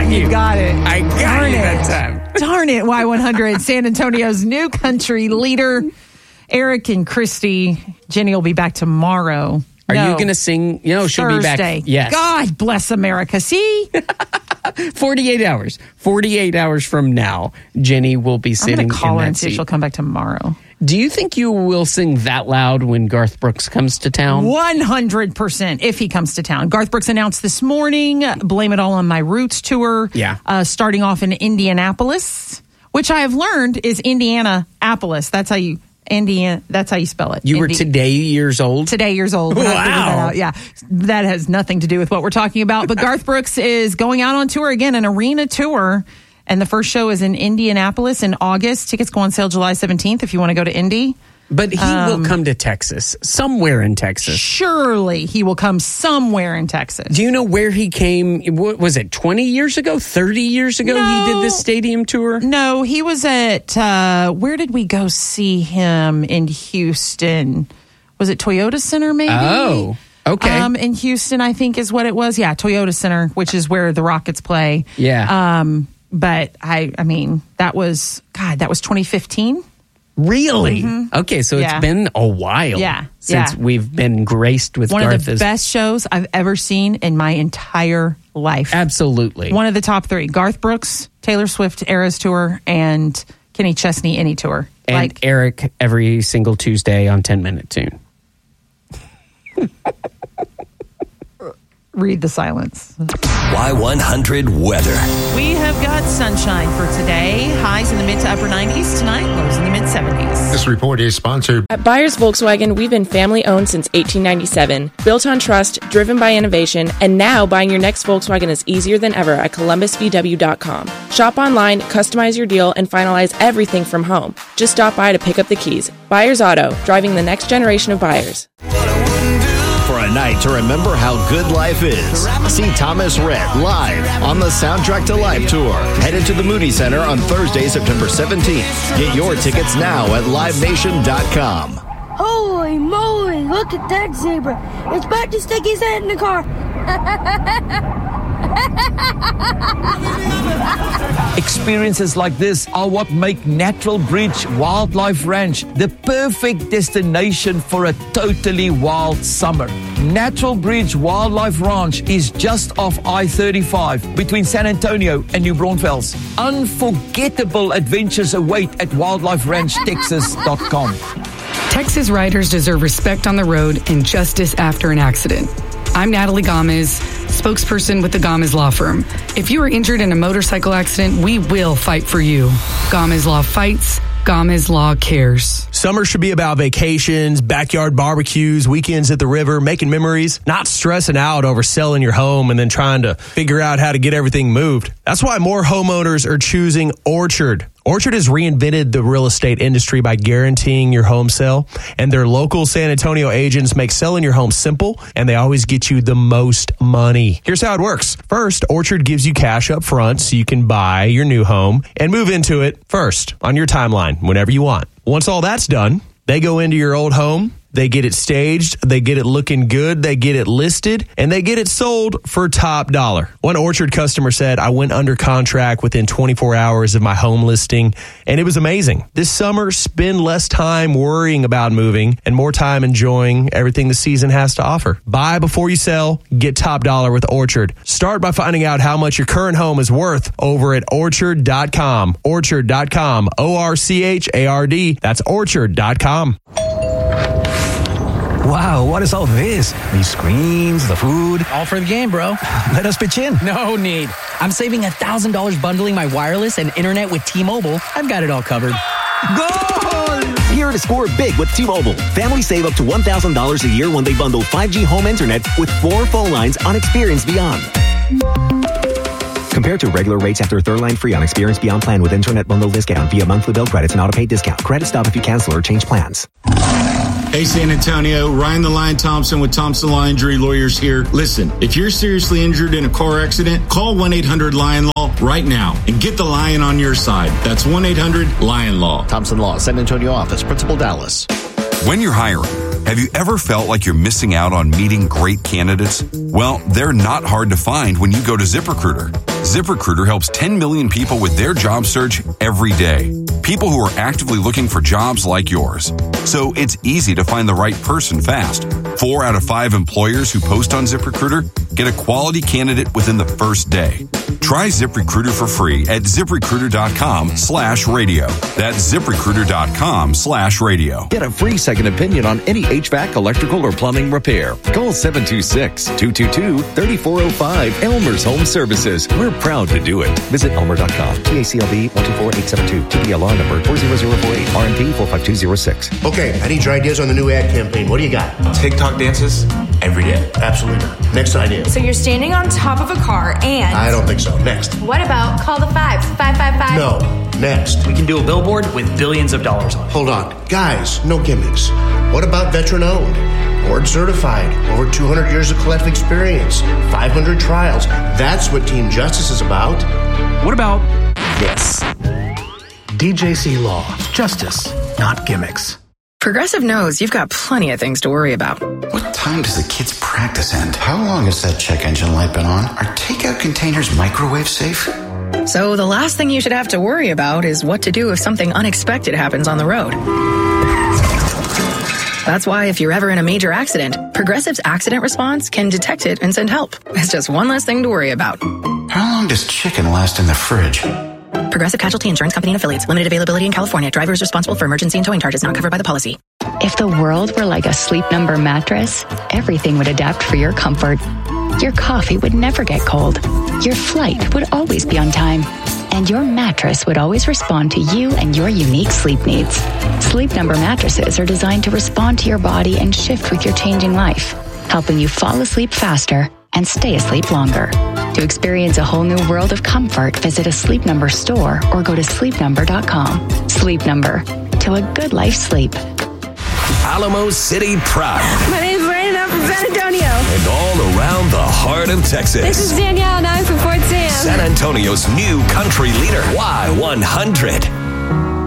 time you got it. I got you that time. Darn it, Y100. San Antonio's new country leader, Eric and Christy. Jenny will be back tomorrow. Are you going to sing? She'll be back. Yes. God bless America. See? 48 hours. 48 hours from now, Jenny will be sitting in that seat. I'm going to call her and see if she'll come back tomorrow. Do you think you will sing that loud when Garth Brooks comes to town? 100% if he comes to town. Garth Brooks announced this morning, Blame It All on My Roots tour. Yeah. Starting off in Indianapolis, which I have learned is Indianapolis. That's how you spell it. You were today years old? Today years old. Wow. I figured that out. Yeah. That has nothing to do with what we're talking about. But Garth Brooks is going out on tour again, an arena tour. And the first show is in Indianapolis in August. Tickets go on sale July 17th if you want to go to Indy. But he will come to Texas, somewhere in Texas. Surely he will come somewhere in Texas. Do you know where he came? What was it, 20 years ago, 30 years ago he did this stadium tour? No, he was at, where did we go see him in Houston? Was it Toyota Center maybe? Oh, okay. In Houston, I think is what it was. Yeah, Toyota Center, which is where the Rockets play. Yeah. But I mean, that was 2015. Really? Mm-hmm. Okay, so it's been a while since we've been graced with one Garth. of the best shows I've ever seen in my entire life. Absolutely. One of the top three. Garth Brooks, Taylor Swift Eras Tour, and Kenny Chesney Any Tour. And Eric every single Tuesday on 10 Minute Tune. Read the silence. Y100 weather. We have got sunshine for today. Highs in the mid to upper 90s tonight, lows in the mid 70s. This report is sponsored. At Byers Volkswagen, we've been family owned since 1897. Built on trust, driven by innovation, and now buying your next Volkswagen is easier than ever at ColumbusVW.com. Shop online, customize your deal, and finalize everything from home. Just stop by to pick up the keys. Byers Auto, driving the next generation of buyers. For a night to remember how good life is. See Thomas Rhett live on the Soundtrack to Life tour. Headed to the Moody Center on Thursday, September 17th. Get your tickets now at livenation.com. Holy moly, look at that zebra. It's about to stick his head in the car. Experiences like this are what make Natural Bridge Wildlife Ranch the perfect destination for a totally wild summer. Natural Bridge Wildlife Ranch is just off I-35 between San Antonio and New Braunfels. Unforgettable adventures await at wildliferanchtexas.com. Texas riders deserve respect on the road and justice after an accident. I'm Natalie Gomez, spokesperson with the Gomez Law Firm. If you are injured in a motorcycle accident, we will fight for you. Gomez Law fights. Gomez Law cares. Summer should be about vacations, backyard barbecues, weekends at the river, making memories, not stressing out over selling your home and then trying to figure out how to get everything moved. That's why more homeowners are choosing Orchard. Orchard has reinvented the real estate industry by guaranteeing your home sale, and their local San Antonio agents make selling your home simple, and they always get you the most money. Here's how it works. First, Orchard gives you cash up front so you can buy your new home and move into it first on your timeline whenever you want. Once all that's done, they go into your old home, they get it staged, they get it looking good, they get it listed, and they get it sold for top dollar. One Orchard customer said, I went under contract within 24 hours of my home listing, and it was amazing. This summer, spend less time worrying about moving and more time enjoying everything the season has to offer. Buy before you sell, get top dollar with Orchard. Start by finding out how much your current home is worth over at Orchard.com. Orchard.com. ORCHARD. That's Orchard.com. Wow, what is all this? These screens, the food. All for the game, bro. Let us pitch in. No need. I'm saving $1,000 bundling my wireless and internet with T-Mobile. I've got it all covered. Goal! Here to score big with T-Mobile. Families save up to $1,000 a year when they bundle 5G home internet with 4 phone lines on Experience Beyond. Compared to regular rates after third line free on Experience Beyond plan with internet bundle discount via monthly bill credits and auto-pay discount. Credit stop if you cancel or change plans. Hey, San Antonio, Ryan the Lion Thompson with Thompson Law Injury Lawyers here. Listen, if you're seriously injured in a car accident, call 1-800-LION-LAW right now and get the lion on your side. That's 1-800-LION-LAW. Thompson Law, San Antonio office, Principal Dallas. When you're hiring, have you ever felt like you're missing out on meeting great candidates? Well, they're not hard to find when you go to ZipRecruiter. ZipRecruiter helps 10 million people with their job search every day. People who are actively looking for jobs like yours. So it's easy to find the right person fast. 4 out of 5 employers who post on ZipRecruiter get a quality candidate within the first day. Try ZipRecruiter for free at ZipRecruiter.com/radio. That's ZipRecruiter.com/radio. Get a free second opinion on any HVAC, electrical, or plumbing repair. Call 726-222-3405 Elmer's Home Services. We're proud to do it. Visit Elmer.com. TACLB 124872. TPLR number 40048. RMP 45206. Okay, I need your ideas on the new ad campaign. What do you got? TikTok dances every day. Absolutely not. Next idea. So you're standing on top of a car and... I don't think so. Next. What about call the 555? No. Next. We can do a billboard with billions of dollars on it. Hold on. Guys, no gimmicks. What about veteran-owned? Board certified. Over 200 years of collective experience. 500 trials. That's what Team Justice is about. What about this? DJC Law. Justice, not gimmicks. Progressive knows you've got plenty of things to worry about. What time does the kids' practice end? How long has that check engine light been on? Are takeout containers microwave safe? So the last thing you should have to worry about is what to do if something unexpected happens on the road. That's why if you're ever in a major accident, Progressive's accident response can detect it and send help. It's just one less thing to worry about. How long does chicken last in the fridge? Progressive Casualty Insurance Company and Affiliates. Limited availability in California. Driver is responsible for emergency and towing charges not covered by the policy. If the world were like a Sleep Number mattress, everything would adapt for your comfort. Your coffee would never get cold. Your flight would always be on time. And your mattress would always respond to you and your unique sleep needs. Sleep Number mattresses are designed to respond to your body and shift with your changing life, helping you fall asleep faster and stay asleep longer. To experience a whole new world of comfort, visit a Sleep Number store or go to sleepnumber.com. Sleep Number. To a good life sleep. Alamo City Pride. My name's Brandon. I'm from San Antonio. And all around the heart of Texas. This is Danielle and I'm from Fort Sam. San Antonio's new country leader, Y100.